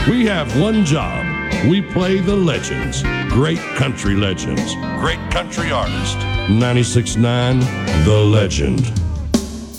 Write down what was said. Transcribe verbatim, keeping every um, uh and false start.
We have one job. We play the legends. Great country legends. Great country artists. ninety-six point nine The Legend.